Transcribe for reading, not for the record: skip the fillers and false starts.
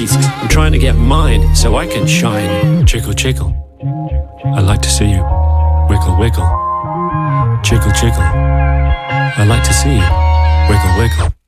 needs. I'm trying to get mine so I can shine. Chickle, chickle. I like to see you. Wiggle, wiggle. Chickle, chickle. I like to see you. Wiggle, wiggle.